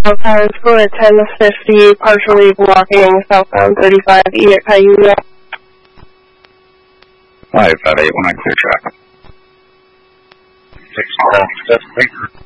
High School at 10:50, partially blocking southbound 35E at Cayuga. 558, when I clear traffic. 6 7,